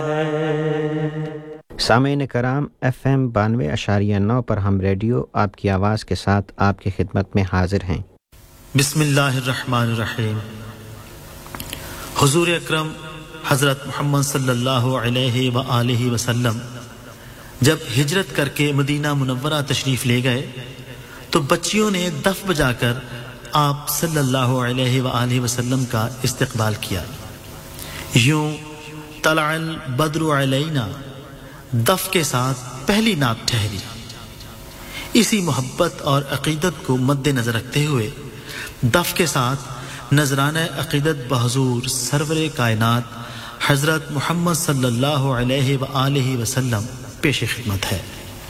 सामीन कराम FM 92.9 पर हम रेडियो आपकी आवाज़ के साथ आपकी खिदमत में हाजिर हैं। बिस्मिल्लाहिर्रहमानिर्रहीम। हुजूर अकरम हज़रत मोहम्मद सल्लल्लाहु अलैहि व आलिहि वसल्लम जब हिजरत करके मदीना मुनव्वरा तशरीफ़ ले गए तो बच्चियों ने दफ बजाकर आप सल्लल्लाहु अलैहि व आलिहि वसल्लम का इस्तकबाल किया। यूं तलअल बद्रु अलैना दफ के साथ पहली नात ठहरी। इसी मोहब्बत और अक़ीदत को मद्देनज़र रखते हुए दफ के साथ नजराना अक़ीदत बहज़ूर सरवरे कायनात हज़रत मोहम्मद सल्लल्लाहु अलैहि व आलिहि वसल्लम पेश खिदमत है।